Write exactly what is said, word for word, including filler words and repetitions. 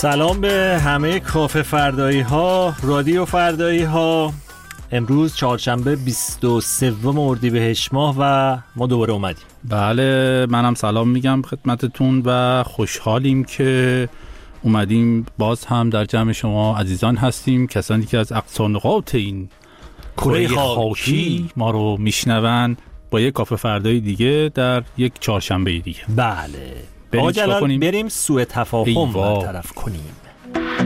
سلام به همه کافه فردایی ها، رادیو فردایی ها. امروز چهارشنبه بیست و سوم اردیبهشت ماه و ما دوباره اومدیم. بله، منم سلام میگم خدمتتون و خوشحالیم که اومدیم. باز هم در جمع شما عزیزان هستیم، کسانی که از اقصا نقاط این کره خاکی ما رو میشنون با یک کافه فردایی دیگه در یک چهارشنبه دیگه. بله، آقا جلال بریم سوء تفاهم برطرف کنیم.